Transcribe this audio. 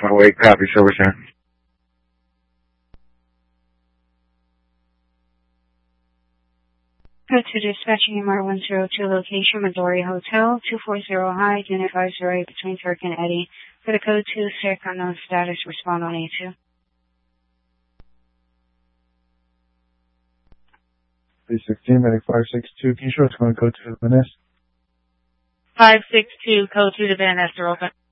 Wait, copy, show return. Go to dispatching MR102 location, Midori Hotel, 240 high, unit 508 between Turk and Eddy. For the code 2, check unknown status, respond on A2. B16, medic 562, can you show what's going to go to Van Ness? 562, code 2 to Van Ness, they're open.